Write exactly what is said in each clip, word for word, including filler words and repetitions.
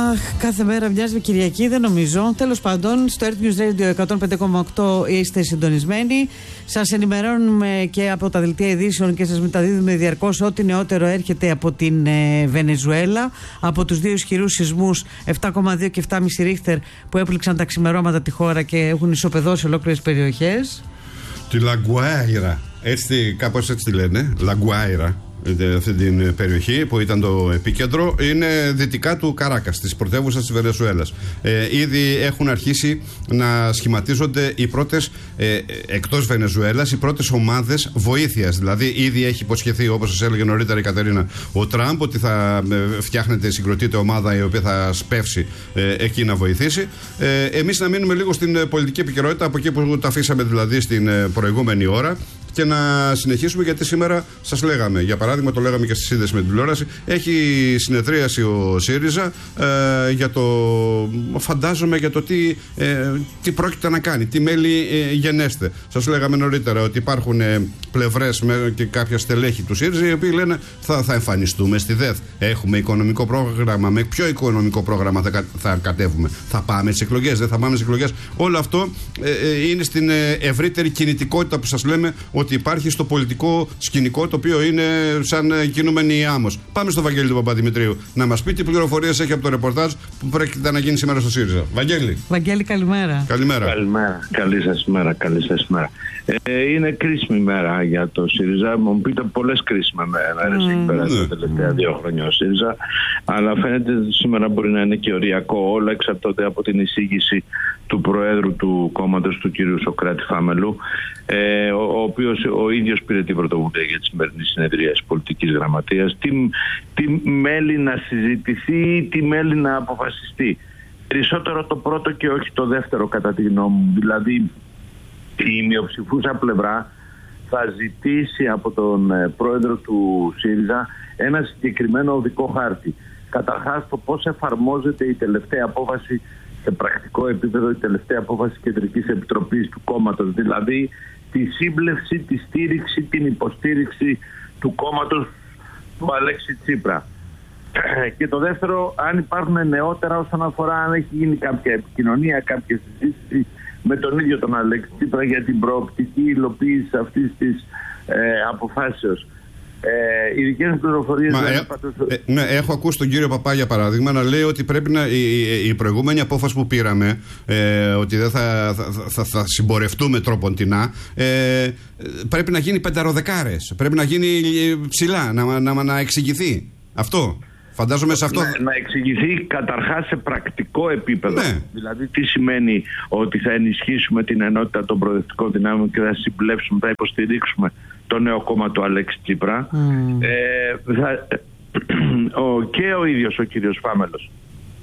Αχ, κάθε μέρα μοιάζει με Κυριακή, δεν νομίζω. Τέλος πάντων, στο Earth News Radio εκατόν πέντε κόμμα οκτώ είστε συντονισμένοι. Σας ενημερώνουμε και από τα δελτία ειδήσεων και σας μεταδίδουμε διαρκώς ό,τι νεότερο έρχεται από την ε, Βενεζουέλα. Από τους δύο ισχυρούς σεισμούς επτά κόμμα δύο και επτά κόμμα πέντε ρίχτερ που έπληξαν τα ξημερώματα τη χώρα και έχουν ισοπεδώσει ολόκληρες περιοχές. Τη Λαγκουάιρα, έτσι, κάπως έτσι τη λένε, Λαγκουάιρα. Αυτή την περιοχή που ήταν το επίκεντρο είναι δυτικά του Καράκας, της πρωτεύουσας της Βενεζουέλας. Ε, ήδη έχουν αρχίσει να σχηματίζονται οι πρώτες, ε, εκτός Βενεζουέλας, οι πρώτες ομάδες βοήθειας. Δηλαδή, ήδη έχει υποσχεθεί, όπως σας έλεγε νωρίτερα η Κατερίνα, ο Τραμπ ότι θα ε, φτιάχνεται, συγκροτείται ομάδα η οποία θα σπεύσει ε, εκεί να βοηθήσει. Ε, εμείς να μείνουμε λίγο στην πολιτική επικαιρότητα, από εκεί που τα αφήσαμε δηλαδή στην ε, προηγούμενη ώρα. Και να συνεχίσουμε, γιατί σήμερα σας λέγαμε, για παράδειγμα, το λέγαμε και στη σύνδεση με την τηλεόραση, έχει συνεδρίαση ο ΣΥΡΙΖΑ ε, για το, φαντάζομαι, για το τι, ε, τι πρόκειται να κάνει, τι μέλη ε, γενέστε. Σας λέγαμε νωρίτερα ότι υπάρχουν ε, πλευρές με, και κάποια στελέχη του ΣΥΡΙΖΑ οι οποίοι λένε θα, θα εμφανιστούμε στη ΔΕΘ. Έχουμε οικονομικό πρόγραμμα. Με ποιο οικονομικό πρόγραμμα θα, θα κατέβουμε? Θα πάμε στις εκλογές? Δεν θα πάμε στις εκλογές? Όλο αυτό ε, ε, είναι στην ε, ευρύτερη κινητικότητα που σας λέμε ότι υπάρχει στο πολιτικό σκηνικό, το οποίο είναι σαν κινούμενη άμμος. Πάμε στο Βαγγέλη του Παπαδημητρίου να μας πει τι πληροφορίες έχει από το ρεπορτάζ που πρόκειται να γίνει σήμερα στο ΣΥΡΙΖΑ. Βαγγέλη. Βαγγέλη, καλημέρα. Καλημέρα. Καλημέρα. Καλή σας ημέρα. Καλή σας ημέρα. Ε, είναι κρίσιμη μέρα για το ΣΥΡΙΖΑ. Μου πείτε πολλές κρίσιμες μέρες έχει περάσει τα τελευταία δύο χρόνια ο ΣΥΡΙΖΑ. Αλλά φαίνεται ότι σήμερα μπορεί να είναι και οριακό. Όλα εξαρτώνται από την εισήγηση του Προέδρου του κόμματος, του κ. Σωκράτη Φάμελου, ε, ο, ο οποίος ο ίδιος πήρε την πρωτοβουλία για τη σημερινή συνεδρία της πολιτικής γραμματείας. Τι, τι μέλη να συζητηθεί, τι μέλη να αποφασιστεί. Περισσότερο το πρώτο και όχι το δεύτερο, κατά τη γνώμη μου. Δηλαδή, η μειοψηφούσα πλευρά θα ζητήσει από τον ε, πρόεδρο του ΣΥΡΙΖΑ ένα συγκεκριμένο οδικό χάρτη. Καταρχάς, το πώς εφαρμόζεται η τελευταία απόφαση σε πρακτικό επίπεδο, η τελευταία απόφαση Κεντρικής Επιτροπής του κόμματος, δηλαδή τη σύμπλευση, τη στήριξη, την υποστήριξη του κόμματος του Αλέξη Τσίπρα. Και το δεύτερο, αν υπάρχουν νεότερα όσον αφορά αν έχει γίνει κάποια επικοινωνία, κάποια συζήτηση με τον ίδιο τον Αλέξη Τσίπρα για την προοπτική υλοποίηση αυτής της ε, αποφάσεως. Ε, οι δικές μου πληροφορίες Μα, ε, πάντως... ε, ναι, έχω ακούσει τον κύριο Παπά, για παράδειγμα, να λέει ότι πρέπει να, η, η προηγούμενη απόφαση που πήραμε, ε, ότι δεν θα, θα, θα, θα συμπορευτούμε τρόποντινά, ε, πρέπει να γίνει πενταροδεκάρες, πρέπει να γίνει ψηλά, να, να, να εξηγηθεί αυτό. Φαντάζομαι σε αυτό... Να, να εξηγηθεί καταρχάς σε πρακτικό επίπεδο. Ναι. Δηλαδή τι σημαίνει ότι θα ενισχύσουμε την ενότητα των προοδευτικών δυνάμεων και θα συμπλέψουμε, θα υποστηρίξουμε το νέο κόμμα του Αλέξη Τσίπρα. Mm. Ε, θα, ο, και ο ίδιος ο κύριος Φάμελος,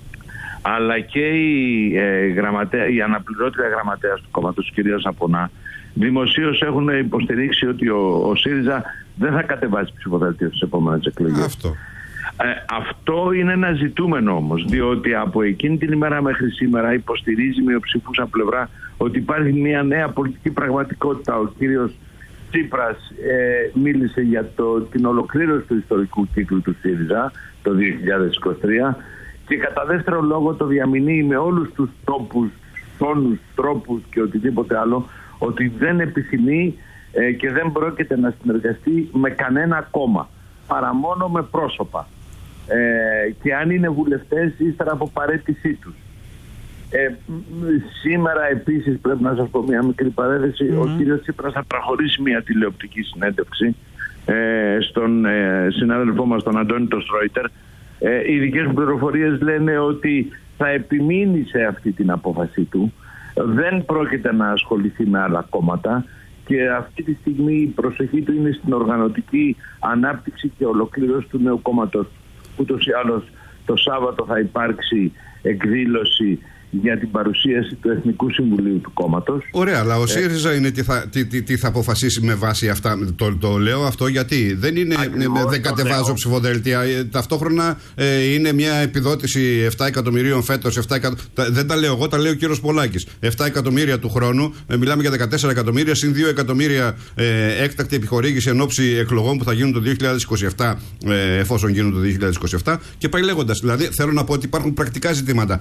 αλλά και η, ε, γραμματέα, η αναπληρώτρια γραμματέας του κόμματος, κυρία Σαπονά, δημοσίως έχουν υποστηρίξει ότι ο, ο ΣΥΡΙΖΑ δεν θα κατεβάσει ψηφοδέλτιο στις επόμενες εκλογές. Αυτό. Ε, αυτό είναι ένα ζητούμενο όμως, διότι από εκείνη την ημέρα μέχρι σήμερα υποστηρίζει μειοψηφούσα πλευρά ότι υπάρχει μια νέα πολιτική πραγματικότητα. Ο κύριος Τσίπρας ε, μίλησε για το, την ολοκλήρωση του ιστορικού κύκλου του ΣΥΡΙΖΑ το δύο χιλιάδες είκοσι τρία και κατά δεύτερο λόγο το διαμηνύει με όλους τους τρόπους, τόνους, τρόπους και οτιδήποτε άλλο ότι δεν επιθυμεί ε, και δεν πρόκειται να συνεργαστεί με κανένα κόμμα παρά μόνο με πρόσωπα. Ε, και αν είναι βουλευτές ύστερα από παρέτησή τους. Ε, σήμερα επίσης πρέπει να σας πω μια μικρή παρένθεση. Mm-hmm. Ο κύριος Τσίπρας θα προχωρήσει μια τηλεοπτική συνέντευξη ε, στον ε, συνάδελφό μας τον Αντώνη τον Στρόιτερ. Ε, οι δικές μου πληροφορίες λένε ότι θα επιμείνει σε αυτή την απόφαση του, δεν πρόκειται να ασχοληθεί με άλλα κόμματα και αυτή τη στιγμή η προσοχή του είναι στην οργανωτική ανάπτυξη και ολοκλήρωση του νέου κόμματος. Ούτως ή άλλως το Σάββατο θα υπάρξει εκδήλωση για την παρουσίαση του Εθνικού Συμβουλίου του κόμματος. Ωραία, αλλά ο ΣΥΡΙΖΑ είναι τι θα, τι, τι, τι θα αποφασίσει με βάση αυτά. Το, το λέω αυτό γιατί δεν είναι. Ακριβώς, δεν κατεβάζω ψηφοδέλτια. Ταυτόχρονα ε, είναι μια επιδότηση επτά εκατομμυρίων φέτος. Δεν τα λέω εγώ, τα λέει ο κύριος Πολάκης. επτά εκατομμύρια του χρόνου. Ε, μιλάμε για δεκατέσσερα εκατομμύρια συν δύο εκατομμύρια ε, έκτακτη επιχορήγηση εν ώψη εκλογών που θα γίνουν το δύο χιλιάδες είκοσι επτά, ε, εφόσον γίνουν το δύο χιλιάδες είκοσι επτά. Και πάει λέγοντας. Δηλαδή θέλω να πω ότι υπάρχουν πρακτικά ζητήματα.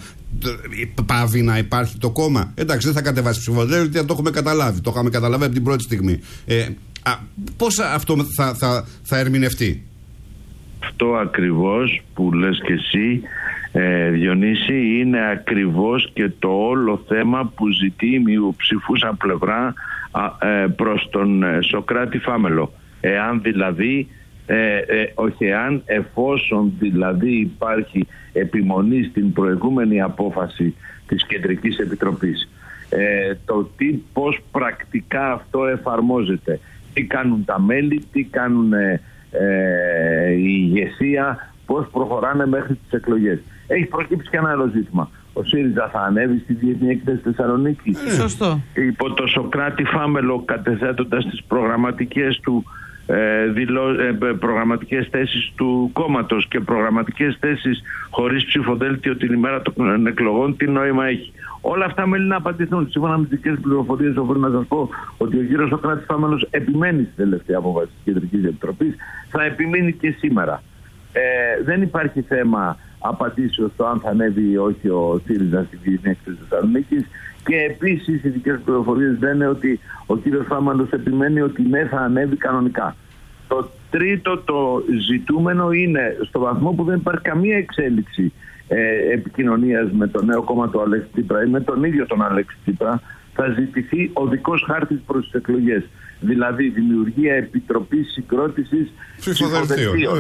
Πάβει να υπάρχει το κόμμα. Εντάξει, δεν θα κατεβάσει ψηφοδέλτια, το έχουμε καταλάβει. Το είχαμε καταλάβει από την πρώτη στιγμή. Ε, πώς αυτό θα, θα, θα ερμηνευτεί? Αυτό ακριβώς που λες και εσύ, ε, Διονύση, είναι ακριβώς και το όλο θέμα που ζητεί η μειοψηφούσα πλευρά α, ε, προς τον ε, Σωκράτη Φάμελο. Εάν δηλαδή Ε, ε, όχι εάν, εφόσον δηλαδή υπάρχει επιμονή στην προηγούμενη απόφαση της Κεντρικής Επιτροπής, ε, το τι, πώς πρακτικά αυτό εφαρμόζεται, τι κάνουν τα μέλη, τι κάνουν ε, ε, η ηγεσία, πώς προχωράνε μέχρι τις εκλογές. Έχει προκύψει και ένα άλλο ζήτημα. Ο ΣΥΡΙΖΑ θα ανέβει στη Διεθνή Έκθεση Θεσσαλονίκη. Σωστό. Υπό το Σωκράτη Φάμελο, κατεθέτοντας τις προγραμματικές του Ε, δηλώ, ε, προγραμματικές θέσεις του κόμματος και προγραμματικές θέσεις χωρίς ψηφοδέλτιο την ημέρα των εκλογών, τι νόημα έχει? Όλα αυτά μέλη να απαντηθούν. Σύμφωνα με τις δικές πληροφορίες, οφείλω να σας πω ότι ο κύριος Σωκράτης Φάμελος επιμένει στη τελευταία απόφαση της Κεντρικής Επιτροπής, θα επιμείνει και σήμερα. Ε, δεν υπάρχει θέμα απαντήσεως στο αν θα ανέβει ή όχι ο ΣΥΡΙΖΑ στη Διεθνή Έκθεση Θεσσαλονίκης. Και επίσης οι δικές πληροφορίες λένε ότι ο κύριος Φάμελος επιμένει ότι ναι, θα ανέβει κανονικά. Το τρίτο το ζητούμενο είναι, στο βαθμό που δεν υπάρχει καμία εξέλιξη ε, επικοινωνίας με το νέο κόμμα του Αλέξη Τσίπρα ή με τον ίδιο τον Αλέξη Τσίπρα, θα ζητηθεί οδικός χάρτης προς τις εκλογές. Δηλαδή δημιουργία επιτροπής συγκρότησης ψηφοδελτίων.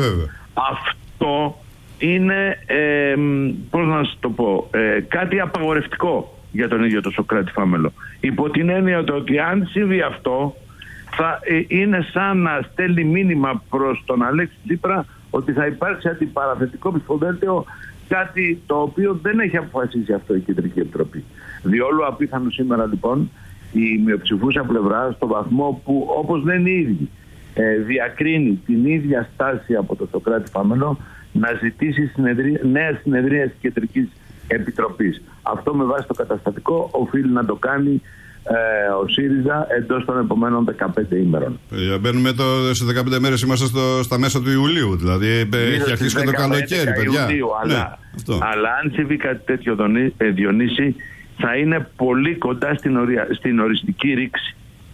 Αυτό είναι, ε, πώς να σας το πω, ε, κάτι απαγορευτικό για τον ίδιο τον Σωκράτη Φάμελο. Υπό την έννοια ότι αν συμβεί αυτό, θα ε, είναι σαν να στέλνει μήνυμα προς τον Αλέξη Τσίπρα ότι θα υπάρξει αντιπαραθετικό ψηφοδέλτιο, κάτι το οποίο δεν έχει αποφασίσει αυτό η Κεντρική Επιτροπή. Διόλου απίθανο σήμερα λοιπόν η μειοψηφούσα πλευρά, στο βαθμό που, όπως λένε οι ίδιοι, ε, διακρίνει την ίδια στάση από τον Σωκράτη Φάμελο, να ζητήσει συνεδρία, νέα συνεδρία της Κεντρικής Επιτροπής. Αυτό με βάση το καταστατικό οφείλει να το κάνει ε, ο ΣΥΡΙΖΑ εντός των επομένων δεκαπέντε ημερών. Ε, μπαίνουμε το, σε δεκαπέντε μέρες, είμαστε στο, στα μέσα του Ιουλίου, δηλαδή έχει αρχίσει και το καλοκαίρι, παιδιά. Ιουλίου, ναι, αλλά, αλλά αν συμβεί κάτι τέτοιο, Διονύση, θα είναι πολύ κοντά στην, ορια, στην οριστική ρήξη.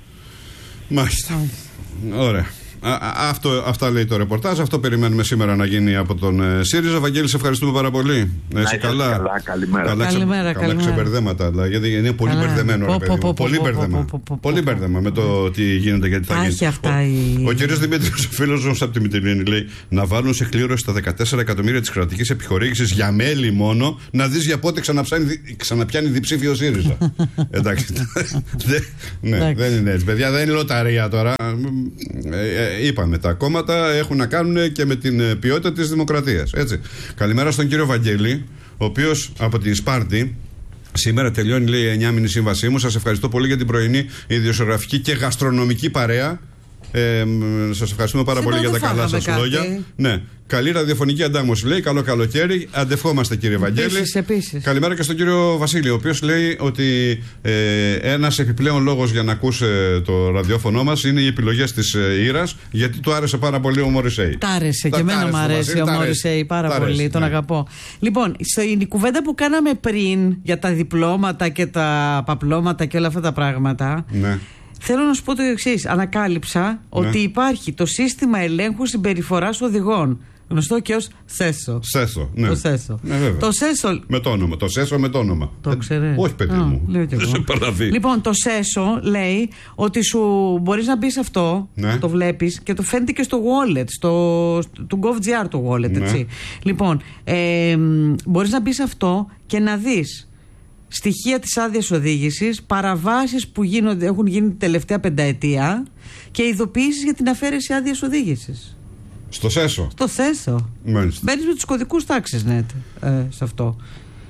Μάλιστα. Ωραία. Α, αυτό, αυτά λέει το ρεπορτάζ. Αυτό περιμένουμε σήμερα να γίνει από τον ε, ΣΥΡΙΖΑ. Βαγγέλη, σε ευχαριστούμε πάρα πολύ. Να είσαι καλά. Καλά, καλημέρα. Καλά, ξε, καλημέρα, καλά ξεμπερδέματα. Δηλαδή, γιατί είναι πολύ καλά. Μπερδεμένο. Πω, πω, πω, πολύ μπερδεμένο. Πολύ μπερδεμένο με το τι γίνεται και τι θα γίνει. Αυτά η... Ο, ο κ. Δημήτρης, ο φίλος μας από τη Μυτιλίνη, λέει να βάλουν σε κλήρωση τα δεκατέσσερα εκατομμύρια της κρατικής επιχορήγησης για μέλη μόνο, να δεις για πότε ξαναπιάνει διψήφιο ΣΥΡΙΖΑ. Εντάξει. Ναι, δεν είναι έτσι. Παιδιά, δεν είναι λοταρία τώρα. Είπαμε, τα κόμματα έχουν να κάνουν και με την ποιότητα της δημοκρατίας. Έτσι. Καλημέρα στον κύριο Βαγγέλη, ο οποίος από τη Σπάρτη σήμερα τελειώνει, λέει, η εννιάμηνη σύμβασή μου. Σας ευχαριστώ πολύ για την πρωινή ιδιοσιογραφική και γαστρονομική παρέα. Ε, σας ευχαριστούμε πάρα πολύ για τα καλά σας λόγια. Ναι. Καλή ραδιοφωνική αντάμωση, λέει. Καλό καλοκαίρι. Αντευχόμαστε, κύριε Βαγγέλη. Επίσης, επίσης. Καλημέρα και στον κύριο Βασίλη, ο οποίος λέει ότι ε, ένας επιπλέον λόγος για να ακούσει το ραδιόφωνο μας είναι οι επιλογές της ε, Ήρας, γιατί του άρεσε πάρα πολύ ο Μωρισέη. Τ' άρεσε, και εμένα μου αρέσει ο Μωρισέη πάρα πολύ. Αρέσει, τον ναι. αγαπώ. Λοιπόν, στην κουβέντα που κάναμε πριν για τα διπλώματα και τα παπλώματα και όλα αυτά τα πράγματα. Ναι. Θέλω να σου πω το εξής. Ανακάλυψα ναι. ότι υπάρχει το σύστημα ελέγχου συμπεριφοράς οδηγών. Γνωστό και ως ΣΕΣΟ. ΣΕΣΟ, ναι. Το ΣΕΣΟ. Ναι, το ΣΕΣΟ. Με το όνομα. Το ΣΕΣΟ με το όνομα. Το ξέρετε. Όχι, παιδί oh, μου. Δεν σε παραβεί. Λοιπόν, το ΣΕΣΟ λέει ότι σου μπορείς να μπεις αυτό, ναι. το βλέπεις και το φαίνεται και στο wallet, στο, του GovGR το wallet, ναι. έτσι. Λοιπόν, ε, μπορείς να μπεις αυτό και να δεις στοιχεία της άδειας οδήγησης, παραβάσεις που γίνονται, έχουν γίνει την τελευταία πενταετία και ειδοποιήσεις για την αφαίρεση άδειας οδήγησης. Στο ΣΕΣΟ. Στο ΣΕΣΟ. Μπαίνεις με τους κωδικούς τάξης, ναι, ε, σε αυτό.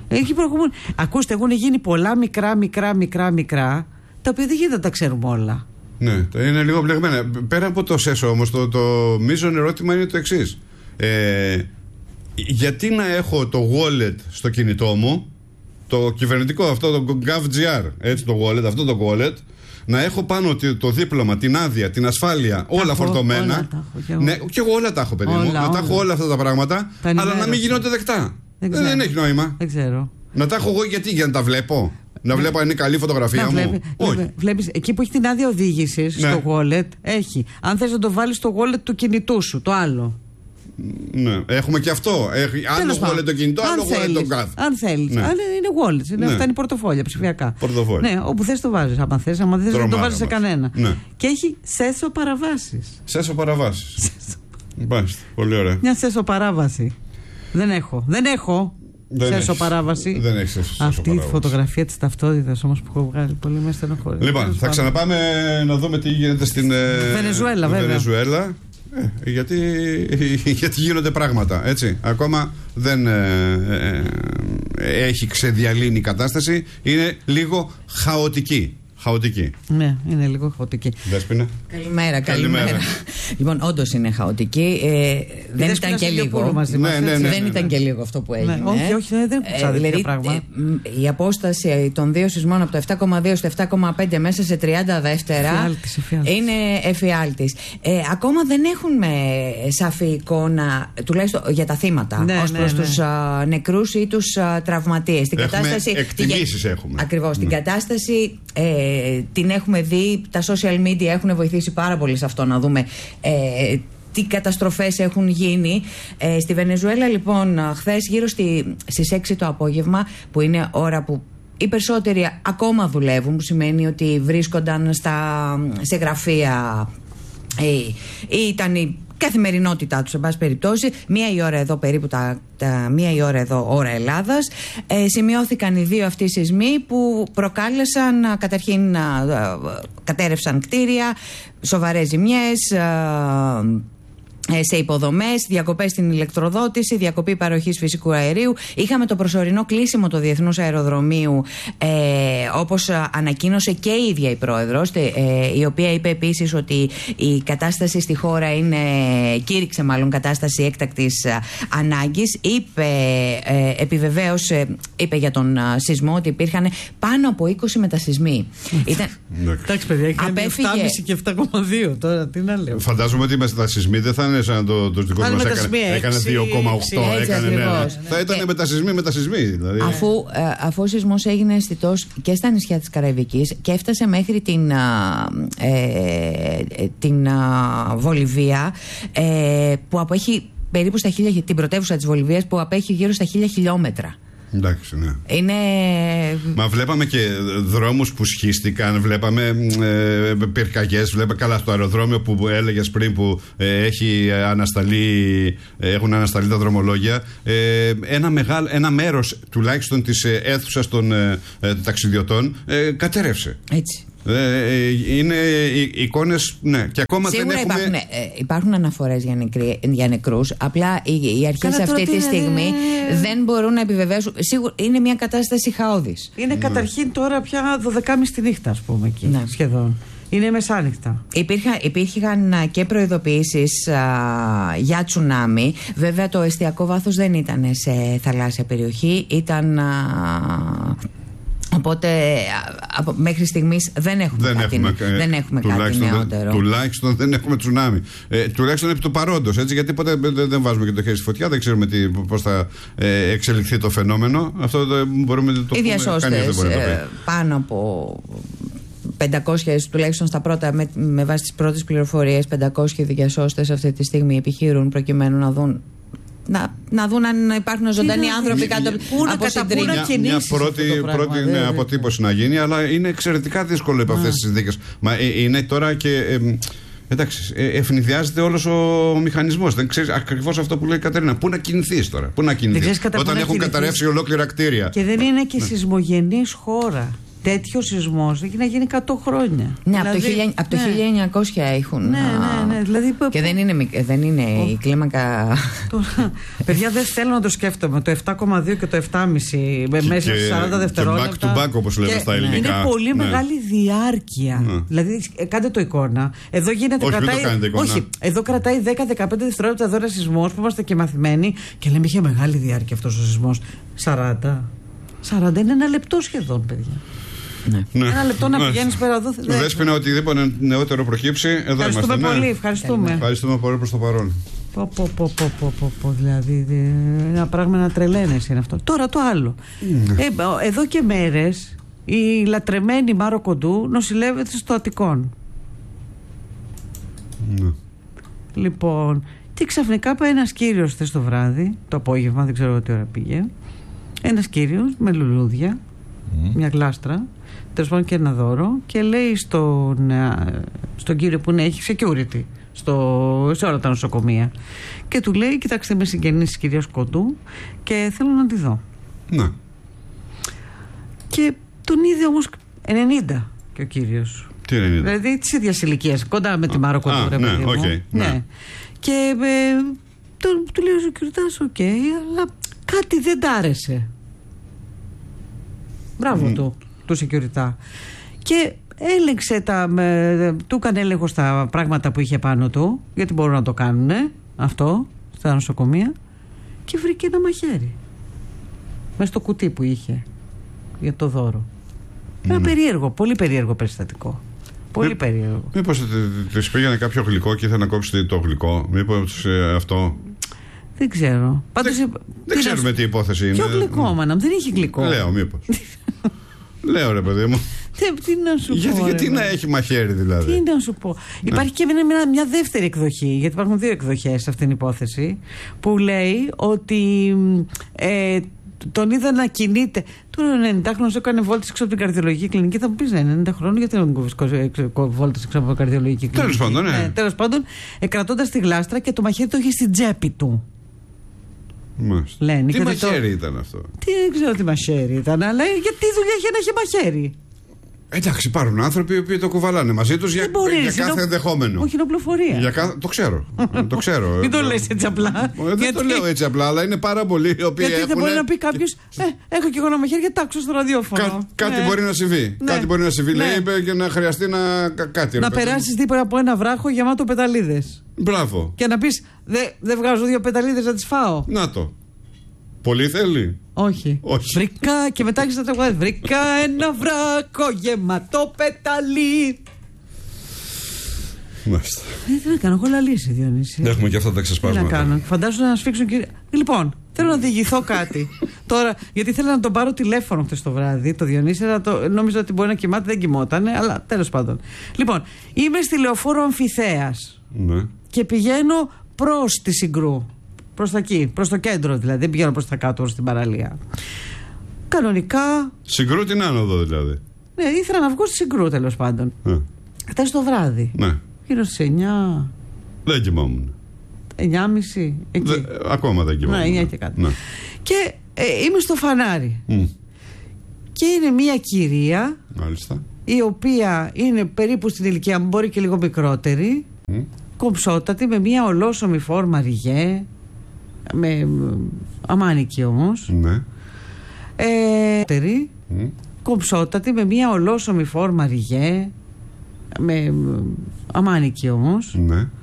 Εκεί προηγούμενο. Ακούστε, έχουν γίνει πολλά μικρά, μικρά, μικρά, μικρά, τα οποία δεν γίνεται να τα ξέρουμε όλα. Ναι, είναι λίγο μπλεγμένα. Πέρα από το ΣΕΣΟ όμως, το, το μείζον ερώτημα είναι το εξής. Ε, γιατί να έχω το wallet στο κινητό μου, το κυβερνητικό αυτό, το GovGR, έτσι το wallet, αυτό το wallet, να έχω πάνω το δίπλωμα, την άδεια, την ασφάλεια, όλα έχω, φορτωμένα. Όλα τα έχω, και, εγώ. Ναι, και εγώ όλα τα έχω, παιδί μου. Όλα, να όλα. τα έχω όλα αυτά τα πράγματα, τα αλλά να μην γίνονται δεκτά. Δεν, δεν, δεν έχει νόημα. Δεν ξέρω. Να τα έχω εγώ γιατί, για να τα βλέπω. Να βλέπω αν είναι καλή φωτογραφία να, μου. Βλέπει, Όχι. Βλέπεις, εκεί που έχει την άδεια οδήγησης, ναι, στο wallet, έχει. Αν θες να το βάλεις στο wallet του κινητού σου, το άλλο. Ναι, έχουμε και αυτό. Έχει άλλο wallet το κινητό, άλλο wallet το κάθε. Αν θέλεις. Ναι. Αν είναι wallets, είναι, ναι, αυτά είναι πορτοφόλια ψηφιακά. Πορτοφόλια. Ναι, όπου θες το βάζεις. Αν θες, αν θες δεν το βάζεις σε κανένα. Ναι. Και έχει σέσο παραβάσεις. Σέσο παραβάσεις. Μάλιστα, πολύ ωραία. Μια σέσο παράβαση. Δεν έχω. Δεν έχω. Δεν σέσο παράβαση. Δεν έχει σέσο Αυτή παράβαση. η φωτογραφία της ταυτότητας όμως που έχω βγάλει, πολύ με στενοχωρεί. Λοιπόν, θα ξαναπάμε να δούμε τι γίνεται στην Βενεζουέλα, βέβαια. Βενεζουέλα. Ε, γιατί, γιατί γίνονται πράγματα, έτσι. Ακόμα δεν ε, ε, έχει ξεδιαλύνει η κατάσταση. Είναι λίγο χαοτική. Χαοτική. Ναι, είναι λίγο χαοτική. Δέσποινα. Καλημέρα, καλημέρα. καλημέρα. Λοιπόν, όντως είναι χαοτική. Ε, δεν ήταν και λίγο. Μαζί μας, ναι, ναι, ναι, δεν ναι. ήταν και λίγο αυτό που έγινε. Ναι, όχι, όχι, δεν είναι δηλαδή, πράγμα. Η απόσταση των δύο σεισμών από το επτά κόμμα δύο στο επτά κόμμα πέντε μέσα σε τριάντα δεύτερα εφιάλτης, εφιάλτης. είναι εφιάλτης. Ε, ακόμα δεν έχουμε σαφή εικόνα, τουλάχιστον για τα θύματα, ναι, ως ναι, προς ναι. τους α, νεκρούς ή τους α, τραυματίες. Έχουμε κατάσταση, εκτιμήσεις έχουμε. Ακριβώς. Ναι. Την κατάσταση ε, την έχουμε δει, τα social media έχουν βοηθήσει πάρα πολύ σε αυτό να δούμε ε, τι καταστροφές έχουν γίνει. Ε, στη Βενεζουέλα λοιπόν χθες γύρω στη, στις έξι το απόγευμα, που είναι ώρα που οι περισσότεροι ακόμα δουλεύουν, που σημαίνει ότι βρίσκονταν στα, σε γραφεία ή, ή ήταν η καθημερινότητά τους, εν πάση περιπτώσει. Μία η ώρα εδώ περίπου, τα, τα, μία η ώρα εδώ ώρα Ελλάδας, ε, σημειώθηκαν οι δύο αυτοί σεισμοί που προκάλεσαν, καταρχήν κατέρευσαν κτίρια, σοβαρές ζημιές σε υποδομές, διακοπές στην ηλεκτροδότηση, διακοπή παροχής φυσικού αερίου. Είχαμε το προσωρινό κλείσιμο του Διεθνούς Αεροδρομίου, ε, όπως ανακοίνωσε και η ίδια η πρόεδρος, ε, η οποία είπε επίσης ότι η κατάσταση στη χώρα είναι, κήρυξε μάλλον κατάσταση έκτακτης ανάγκης. Είπε, ε, επιβεβαίωσε, είπε για τον σεισμό ότι υπήρχαν πάνω από είκοσι μετασεισμοί. Εντάξει παιδιά, έχει επτά κόμμα πέντε και επτά κόμμα δύο τώρα, τι να λέω. Φαντάζομαι ότι οι μετασεισμοί δεν θα είναι σαν το, το δικό μας έκανε, έκανε δύο κόμμα οκτώ, έκανε ναι, ναι. Θα ήταν και μετασεισμοί, μετασεισμοί δηλαδή. Αφού, ε, αφού ο σεισμός έγινε αισθητός και στα νησιά της Καραϊβικής και έφτασε μέχρι την, ε, ε, την ε, Βολιβία, ε, που απέχει περίπου στα χίλια, την πρωτεύουσα της Βολιβίας που απέχει γύρω στα χίλια χιλιόμετρα. Εντάξει, ναι. Είναι... Μα βλέπαμε και δρόμους που σχίστηκαν, βλέπαμε ε, πυρκαγιές, βλέπαμε καλά στο αεροδρόμιο που έλεγες πριν που ε, έχει ανασταλεί, έχουν ανασταλεί τα δρομολόγια. Ε, ένα, μεγάλο, ένα μέρος τουλάχιστον της ε, αίθουσας των ε, ε, ταξιδιωτών ε, κατέρευσε. Έτσι. Ε, είναι εικόνες, ναι, και ακόμα σίγουρα δεν έχουμε... υπάρχουν, ε, υπάρχουν αναφορές για, νεκροί, για νεκρούς. Απλά οι, οι αρχές αυτή τη στιγμή είναι... δεν μπορούν να επιβεβαίωσουν. Σίγουρα είναι μια κατάσταση χαόδης. Είναι mm. καταρχήν τώρα πια δώδεκα και μισή τη νύχτα, ας πούμε, εκεί, ναι, σχεδόν. Είναι μεσάνυχτα. Υπήρχαν, υπήρχαν και προειδοποιήσεις α, για τσουνάμι. Βέβαια το εστιακό βάθος δεν ήταν σε θαλάσσια περιοχή. Ήταν... Α, οπότε από, μέχρι στιγμής δεν έχουμε δεν κάτι, έχουμε, δεν έχουμε κάτι νεότερο. Τουλάχιστον δεν έχουμε τσουνάμι. Ε, τουλάχιστον επί του παρόντος, έτσι, γιατί ποτέ δεν, δεν βάζουμε και το χέρι στη φωτιά, δεν ξέρουμε τι, πώς θα ε, εξελιχθεί το φαινόμενο. Αυτό το, μπορούμε να το πούμε. Οι διασώστες ε, πάνω από πεντακόσιες, τουλάχιστον στα πρώτα, με, με βάση τις πρώτες πληροφορίες, πεντακόσιοι διασώστες αυτή τη στιγμή επιχειρούν προκειμένου να δουν Να, να δουν αν υπάρχουν ζωντανοί άνθρωποι κάτω από συντρίμμια. Μια, μια πρώτη, πρώτη ναι, ναι, αποτύπωση να γίνει, αλλά είναι εξαιρετικά δύσκολο υπό αυτές τις συνθήκες. Μα ε, είναι τώρα και. Ε, εντάξει, ε, ευνηδιάζεται όλος ο μηχανισμός. Δεν ξέρεις ακριβώς αυτό που λέει η Κατερίνα. Πού να κινηθείς τώρα, πού να κινηθείς όταν έχουν καταρρεύσει ολόκληρα κτίρια. Και δεν είναι και ναι. σεισμογενής χώρα. τέτοιο σεισμός έχει να γίνει εκατό χρόνια. Ναι, δηλαδή, από το, χίλια, από το ναι. χίλια εννιακόσια έχουν. Ναι, ναι, ναι. Δηλαδή, και δεν είναι, δεν είναι oh. η κλίμακα. Τώρα, παιδιά, δεν θέλω να το σκέφτομαι. Το επτά κόμμα δύο και το επτά κόμμα πέντε μέσα σε σαράντα δευτερόλεπτα. Και back to back, όπως λέμε στα ελληνικά. Είναι πολύ ναι. μεγάλη διάρκεια. Ναι. Δηλαδή, κάντε το εικόνα. Εδώ γίνεται. Όχι, κρατάει, μην το κάνετε εικόνα. Όχι, εδώ κρατάει δέκα με δεκαπέντε δευτερόλεπτα εδώ ένα σεισμός που είμαστε και μαθημένοι και λέμε είχε μεγάλη διάρκεια αυτός ο σεισμός. σαράντα. σαράντα είναι ένα λεπτό σχεδόν, παιδιά. Ναι. Ναι. Ένα λεπτό να πηγαίνεις πέρα εδώ. Δέσποινα, οτιδήποτε νεότερο προκύψει, εδώ ευχαριστούμε είμαστε. Πολύ, ναι. ευχαριστούμε. Ευχαριστούμε πολύ προς το παρόν. Πω, πω, πω, πω, πω, πω, πω, δηλαδή ένα πράγμα να τρελαίνεσαι είναι αυτό. Τώρα το άλλο. Mm. Ε, εδώ και μέρες η λατρεμένη Μάρο Κοντού νοσηλεύεται στο Αττικόν. Mm. Λοιπόν, και ξαφνικά πάει ένας κύριος χθες το βράδυ, το απόγευμα, δεν ξέρω τι ώρα πήγε. Ένας κύριος με λουλούδια, mm. μια γλάστρα, τέλος πάντων και ένα δώρο, και λέει στον, στον κύριο που είναι, έχει security στο, σε όλα τα νοσοκομεία, και του λέει: κοιτάξτε, είμαι συγγενής της κυρίας Κοντού και θέλω να τη δω. Ναι. Και τον είδε όμως ενενήντα και ο κύριος. Τι ενενήντα? Δηλαδή της ίδιας ηλικίας, κοντά με τη Μάρο Κοντού. Α, ναι, οκ. Okay, ναι. ναι. Και ε, το, του λέει ο security, οκ, okay, αλλά κάτι δεν τ' άρεσε. Μπράβο mm. του, του security. Και έλεγξε τα, με, του έκανε έλεγχο στα πράγματα που είχε πάνω του, γιατί μπορούν να το κάνουν αυτό στα νοσοκομεία, και βρήκε ένα μαχαίρι μέσα στο κουτί που είχε για το δώρο. Mm. Ένα περίεργο, πολύ περίεργο περιστατικό. Πολύ Μη, περίεργο. Μήπως της πήγαινε κάποιο γλυκό και ήθελε να κόψει το γλυκό? Μήπως ε, αυτό... Δεν ξέρω. Πάντως, δεν δεν ξέρουμε τι υπόθεση είναι. Ποιο γλυκό, μάνα, δεν είχε γλυκό. Λέω, μήπως. Λέω, ρε παιδί μου. Τι να σου γιατί, πω. Γιατί ρε, να έχει μαχαίρι, δηλαδή. Τι να σου πω. Ναι. Υπάρχει και μια, μια δεύτερη εκδοχή, γιατί υπάρχουν δύο εκδοχές σε αυτήν την υπόθεση, που λέει ότι ε, τον είδα να κινείται. Τώρα ο ενενηντάχρονος έκανε βόλτες έξω από την καρδιολογική κλινική. Θα μου πεις, ναι, ενενήντα χρόνων, γιατί να μην κόβεις βόλτες έξω από την καρδιολογική κλινική? Τέλος πάντων, ναι. ναι τέλος πάντων, ε, κρατώντας τη γλάστρα, και το μαχαίρι το είχε στην τσέπη του. Λένε, τι μαχαίρι το... ήταν αυτό? Τι, δεν ξέρω τι μαχαίρι ήταν, αλλά γιατί δουλειά είχε να έχει μαχαίρι? Εντάξει, υπάρχουν άνθρωποι οι οποίοι το κουβαλάνε μαζί τους για, για κάθε το... ενδεχόμενο. Όχι, είναι οπλοφορία. Για κάθε... Το ξέρω. το ξέρω. Μην το λες έτσι απλά. Δεν γιατί... το λέω έτσι απλά, αλλά είναι πάρα πολλοί οι οποίοι γιατί έχουν... δεν μπορεί να πει κάποιος, ε, έχω και εγώ ένα μαχαίρι, γιατί τάξω στο ραδιόφωνο. Κα... Κάτι ναι. μπορεί να συμβεί. Ναι. Κάτι μπορεί να συμβεί, ναι. λέει, και να χρειαστεί να... κάτι. Να περάσεις τίποτα από ένα βράχο γεμάτο πεταλίδες. Μπράβο. Και να πεις, δεν δε βγάζω δύο πεταλίδες να τις φάω. Να το. Πολύ θέλει. Όχι. Όχι. Βρήκα και μετά έχεις να τραγουδάσεις. Βρήκα ένα βράκο γεμάτο πεταλί. Μάλιστα. Δεν θέλω να κάνω, έχω λαλήσει, Διονύση. Έχουμε και αυτά τα ξεσπάσματα. Τι να κάνω. Φαντάζομαι να σφίξουν και... Λοιπόν, θέλω να διηγηθώ κάτι. Τώρα, γιατί θέλω να τον πάρω τηλέφωνο χτες το βράδυ, το Διονύση, το... νόμιζα ότι μπορεί να κοιμάται, δεν κοιμότανε, αλλά τέλος πάντων. Λοιπόν, είμαι στη λεωφόρο Αμφιθέας. Ναι. Και πηγαίνω προς τη Συγκρού. Προς τα εκεί, προς το κέντρο δηλαδή. Δεν πηγαίνω προς τα κάτω, στην παραλία. Κανονικά. Συγκρού την άνοδο δηλαδή. Ναι, ήθελα να βγω στη Συγκρού, τέλος πάντων. Ναι. Χθες το βράδυ. Ναι. Γύρω στις εννιά. Δεν κοιμόμουν. εννιά και μισή. Εκεί. Δε, ακόμα δεν κοιμόμουν. Ναι, εννιά και κάτι. Ναι. Και ε, είμαι στο φανάρι. Mm. Και είναι μια κυρία. Μάλιστα. Η οποία είναι περίπου στην ηλικία μου, μπορεί και λίγο μικρότερη. Mm. Κομψότατη, με μια ολόσωμη φόρμα ριγέ. Με αμάνικη όμως. Ναι. Ε, mm. Κομψότατη, με μια ολόσωμη φόρμα ριγέ. Με αμάνικη όμως. Ναι.